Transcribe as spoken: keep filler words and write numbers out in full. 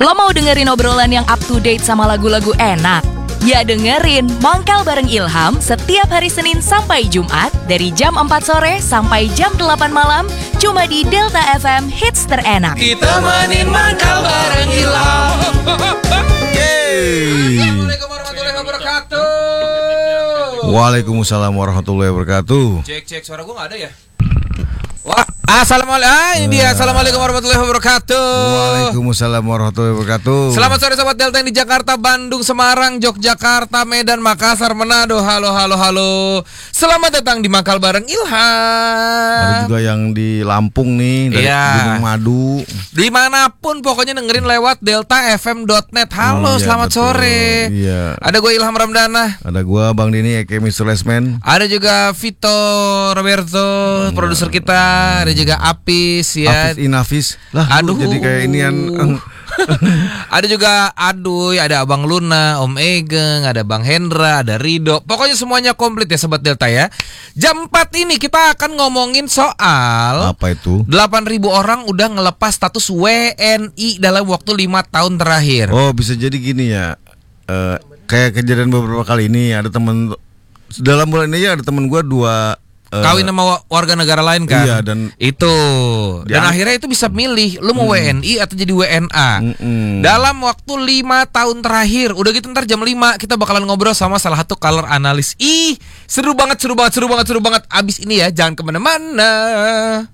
Lo mau dengerin obrolan yang up to date sama lagu-lagu enak? Ya dengerin Mangkal bareng Ilham setiap hari Senin sampai Jumat dari jam empat sore sampai jam delapan malam cuma di Delta F M Hits terenak. Kita mainin Mangkal bareng Ilham. Yeay. Assalamualaikum warahmatullahi wabarakatuh. Waalaikumsalam warahmatullahi wabarakatuh. Cek cek suara gue nggak ada ya? Wah, assalamualaikum. Ah, ini dia. Assalamualaikum warahmatullahi wabarakatuh. Waalaikumsalam warahmatullahi wabarakatuh. Selamat sore sobat Delta yang di Jakarta, Bandung, Semarang, Yogyakarta, Medan, Makassar, Manado. Halo, halo, halo. Selamat datang di Mangkal bareng Ilham. Ada juga yang di Lampung nih, dari Iya. Gunung Madu. Dimanapun pokoknya dengerin lewat delta f m dot net. Halo, Oh, iya, selamat betul. sore. Iya. Ada gue Ilham Ramdana. Ada gua Bang Dini aka mister Lesman. Ada juga Vito Roberto, produser kita. Ada juga Apis ya. Hafiz Inafis. Lah, Aduh. lu jadi kayak inian. Ada juga Aduy, ada Abang Luna, Om Egeng, ada Bang Hendra, ada Rido. Pokoknya semuanya komplit ya Sobat Delta ya. Jam empat ini kita akan ngomongin soal Apa itu? delapan ribu orang udah ngelepas status W N I dalam waktu lima tahun terakhir. Oh, bisa jadi gini ya. Eh, kayak kejadian beberapa kali ini ada temen dalam bulan ini ya ada temen gua dua eh, Kawin sama warga negara lain kan. Iya, dan itu. Dan Dia- akhirnya itu bisa milih lu mau W N I atau jadi W N A. Mm-mm. Dalam waktu lima tahun terakhir. Udah gitu ntar jam lima kita bakalan ngobrol sama salah satu color analis. Ih, seru banget, seru banget, seru banget, seru banget. Abis ini ya, jangan kemana-mana.